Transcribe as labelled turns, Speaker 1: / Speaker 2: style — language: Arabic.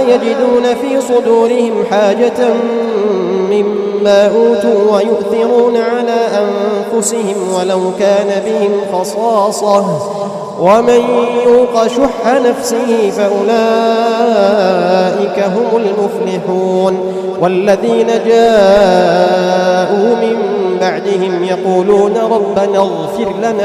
Speaker 1: ولا يجدون في صدورهم حاجة مما أوتوا ويؤثرون على أنفسهم ولو كان بهم خصاصة ومن يوق شح نفسه فأولئك هم المفلحون. والذين جاءوا من بعدهم يقولون ربنا اغفر لنا